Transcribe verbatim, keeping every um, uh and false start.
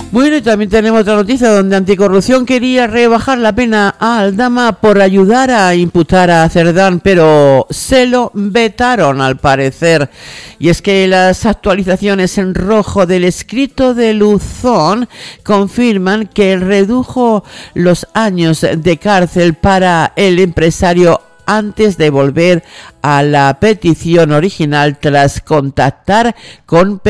Bueno, y también tenemos otra noticia donde Anticorrupción quería rebajar la pena a Aldama por ayudar a imputar a Cerdán, pero se lo vetaron al parecer. Y es que las actualizaciones en rojo del escrito de Luzón confirman que redujo los años de cárcel para el empresario antes de volver a la petición original tras contactar con